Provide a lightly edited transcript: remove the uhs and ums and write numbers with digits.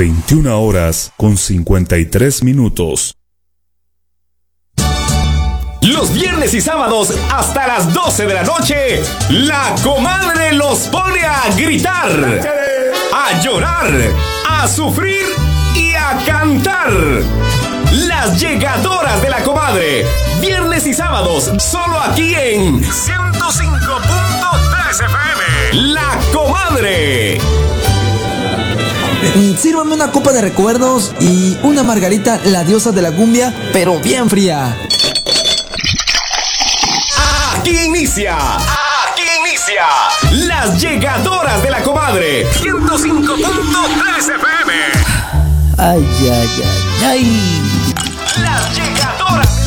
21:53. Los viernes y sábados hasta las 12 de la noche, la comadre los pone a gritar, a llorar, a sufrir y a cantar. Las llegadoras de la comadre, viernes y sábados, solo aquí en 105.3 FM. La comadre. Sírvame una copa de recuerdos y una margarita, la diosa de la cumbia, pero bien fría. Aquí inicia Las llegadoras de la comadre, 105.3 FM. Ay, ay, ay, ay. Las llegadoras.